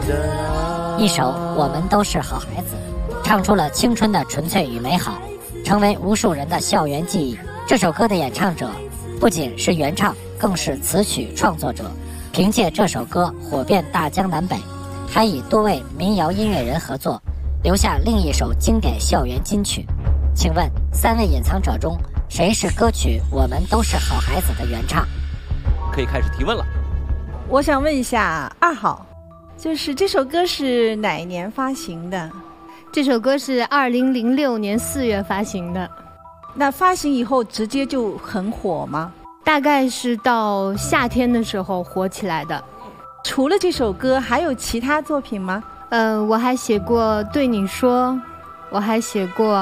一首《我们都是好孩子》，唱出了青春的纯粹与美好，成为无数人的校园记忆。这首歌的演唱者不仅是原唱，更是词曲创作者，凭借这首歌火遍大江南北，还与多位民谣音乐人合作，留下另一首经典校园金曲。请问三位隐藏者中，谁是歌曲《我们都是好孩子》的原唱？ 可以开始提问了。 我想问一下2号，就是这首歌是哪一年发行的？ 这首歌是2006年4月发行的。 那发行以后直接就很火吗？ 大概是到夏天的时候火起来的。 除了这首歌还有其他作品吗？ 我还写过对你说，我还写过